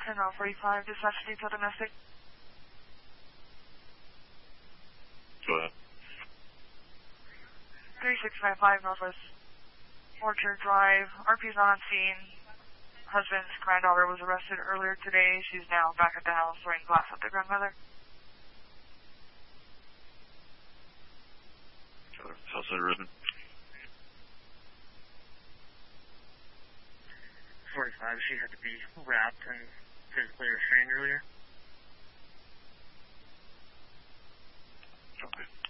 10-45, dispatch detail domestic. Go ahead. 3655 Northwest Orchard Drive. RP's not on scene. Husband's granddaughter was arrested earlier today. She's now back at the house throwing glass at the grandmother. Southside Ribbon. 45, she had to be wrapped and physically restrained earlier. Okay.